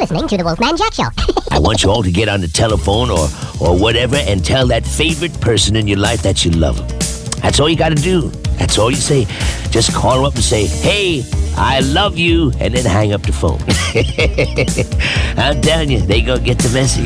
listening to the Wolfman Jack Show. I want you all to get on the telephone or whatever and tell that favorite person in your life that you love them. That's all you got to do. That's all you say. Just call them up and say, hey, I love you, and then hang up the phone. I'm telling you, they gonna get the message.